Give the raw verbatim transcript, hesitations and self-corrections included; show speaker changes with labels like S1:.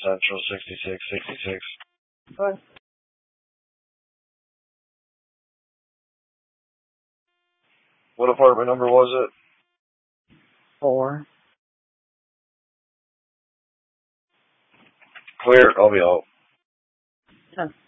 S1: Central, sixty-six sixty-six.
S2: What?
S1: What apartment number was it?
S2: Four.
S1: Clear, I'll be out.
S2: Ten.